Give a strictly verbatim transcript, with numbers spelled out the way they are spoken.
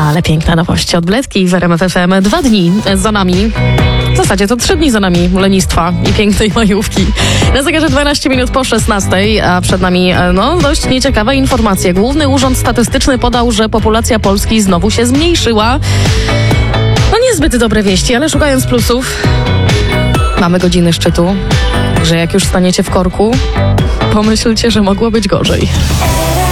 Ale piękne nowości od Bledki w R M F F M. Dwa dni za nami. W zasadzie to trzy dni za nami lenistwa i pięknej majówki. Na zegarze dwanaście minut po szesnastej, a przed nami no dość nieciekawe informacje. Główny Urząd Statystyczny podał, że populacja Polski znowu się zmniejszyła. No niezbyt dobre wieści, ale szukając plusów, mamy godziny szczytu, że jak już staniecie w korku, pomyślcie, że mogło być gorzej.